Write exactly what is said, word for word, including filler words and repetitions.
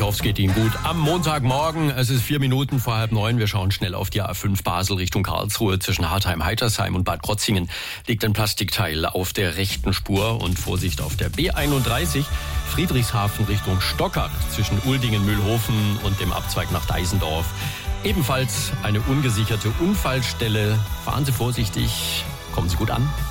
hoffe, es geht Ihnen gut. Am Montagmorgen, es ist vier Minuten vor halb neun. Wir schauen schnell auf die A fünf Basel Richtung Karlsruhe. Zwischen Hartheim, Heitersheim und Bad Krotzingen liegt ein Plastikteil auf der rechten Spur. Und Vorsicht auf der B einunddreißig, Friedrichshafen Richtung Stockach, zwischen Uldingen, Mühlhofen und dem Abzweig nach Deisendorf. Ebenfalls eine ungesicherte Unfallstelle. Fahren Sie vorsichtig, kommen Sie gut an.